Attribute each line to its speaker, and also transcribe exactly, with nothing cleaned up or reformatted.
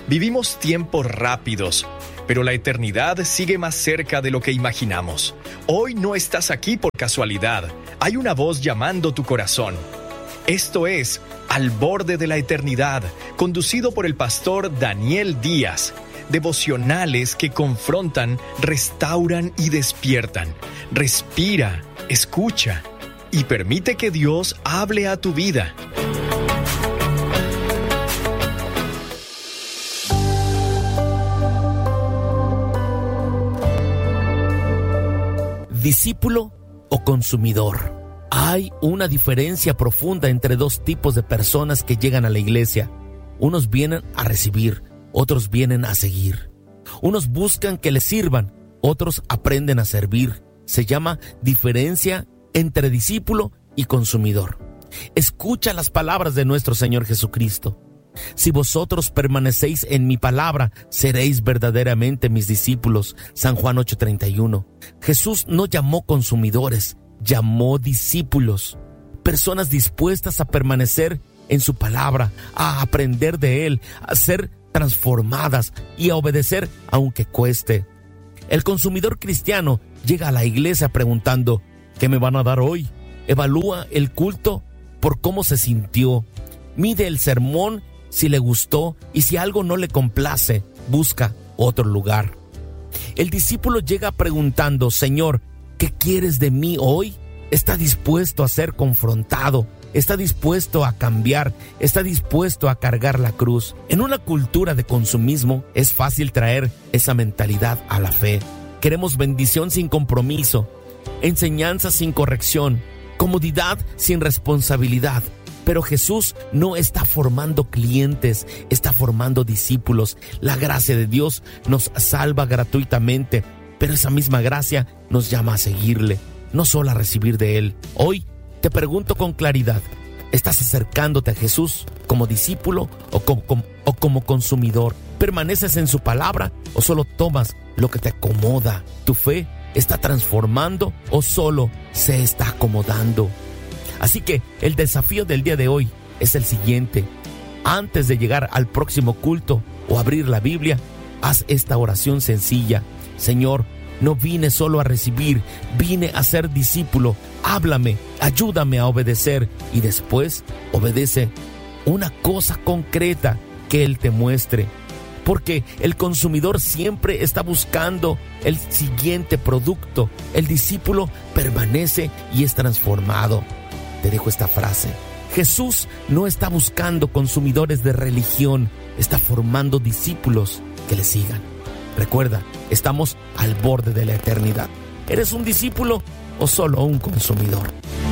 Speaker 1: Vivimos tiempos rápidos, pero la eternidad sigue más cerca de lo que imaginamos. Hoy no estás aquí por casualidad. Hay una voz llamando tu corazón. Esto es Al Borde de la Eternidad, conducido por el pastor Daniel Díaz. Devocionales que confrontan, restauran y despiertan. Respira, escucha y permite que Dios hable a tu vida.
Speaker 2: ¿Discípulo o consumidor? Hay una diferencia profunda entre dos tipos de personas que llegan a la iglesia. Unos vienen a recibir, otros vienen a seguir. Unos buscan que les sirvan, otros aprenden a servir. Se llama diferencia entre discípulo y consumidor. Escucha las palabras de nuestro Señor Jesucristo. Si vosotros permanecéis en mi palabra, seréis verdaderamente mis discípulos. San Juan ocho treinta y uno. Jesús no llamó consumidores, llamó discípulos. Personas dispuestas a permanecer en su palabra, a aprender de Él, a ser transformadas y a obedecer aunque cueste. El consumidor cristiano llega a la iglesia preguntando: ¿qué me van a dar hoy? Evalúa el culto por cómo se sintió. Mide el sermón si le gustó, y si algo no le complace, busca otro lugar. El discípulo llega preguntando: Señor, ¿qué quieres de mí hoy? Está dispuesto a ser confrontado, está dispuesto a cambiar, está dispuesto a cargar la cruz. En una cultura de consumismo es fácil traer esa mentalidad a la fe. Queremos bendición sin compromiso, enseñanza sin corrección, comodidad sin responsabilidad. Pero Jesús no está formando clientes, está formando discípulos. La gracia de Dios nos salva gratuitamente, pero esa misma gracia nos llama a seguirle, no solo a recibir de Él. Hoy te pregunto con claridad: ¿estás acercándote a Jesús como discípulo o como, como, o como consumidor? ¿Permaneces en su palabra o solo tomas lo que te acomoda? ¿Tu fe está transformando o solo se está acomodando? Así que el desafío del día de hoy es el siguiente. Antes de llegar al próximo culto o abrir la Biblia, haz esta oración sencilla: Señor, no vine solo a recibir, vine a ser discípulo. Háblame, ayúdame a obedecer, y después obedece una cosa concreta que Él te muestre. Porque el consumidor siempre está buscando el siguiente producto. El discípulo permanece y es transformado. Te dejo esta frase: Jesús no está buscando consumidores de religión, está formando discípulos que le sigan. Recuerda, estamos al borde de la eternidad. ¿Eres un discípulo o solo un consumidor?